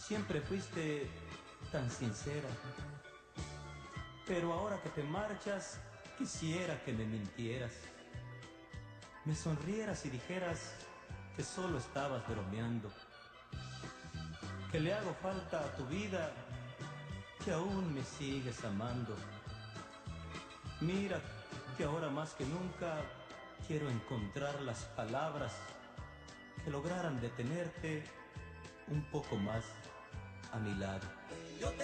Siempre fuiste tan sincera, pero ahora que te marchas, quisiera que me mintieras, me sonrieras y dijeras que solo estabas bromeando, que le hago falta a tu vida, que aún me sigues amando. Mira que ahora más que nunca quiero encontrar las palabras que lograran detenerte un poco más a mi lado.